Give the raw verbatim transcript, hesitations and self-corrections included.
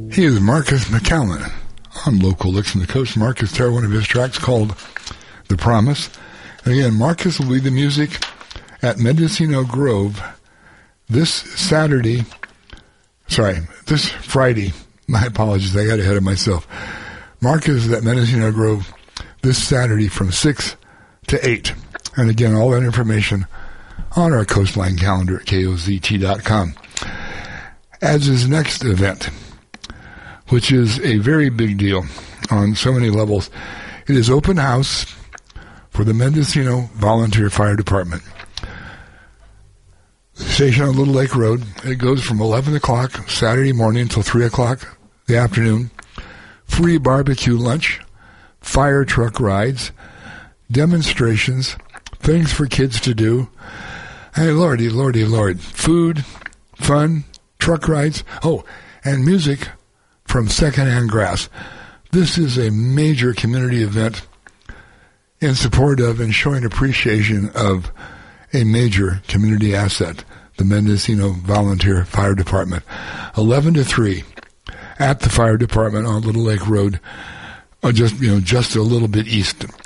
He is Marcus McCallan on Local Licks on the Coast. Marcus tear one of his tracks called The Promise. And again, Marcus will lead the music at Mendocino Grove this Saturday, sorry, this Friday. My apologies, I got ahead of myself. Marcus is at Mendocino Grove this Saturday from six to eight. And again, all that information on our Coastline calendar at K O Z T dot com. As his next event, which is a very big deal on so many levels, it is open house for the Mendocino Volunteer Fire Department. Station on Little Lake Road. It goes from eleven o'clock Saturday morning until three o'clock the afternoon. Free barbecue lunch, fire truck rides, demonstrations, things for kids to do. Hey, lordy, lordy, lord. Food, fun, truck rides. Oh, and music from Secondhand Grass. This is a major community event in support of and showing appreciation of a major community asset, the Mendocino Volunteer Fire Department. eleven to three at the fire department on Little Lake Road, or just, you know, just a little bit east